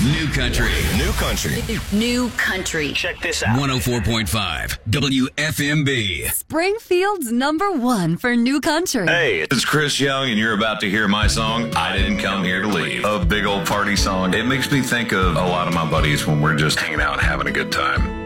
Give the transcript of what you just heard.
New country. New country. New country. Check this out. 104.5 WFMB. Springfield's #1 for new country. Hey, it's Chris Young, and you're about to hear my song, I Didn't Come Here to Leave. A big old party song. It makes me think of a lot of my buddies when we're just hanging out and having a good time.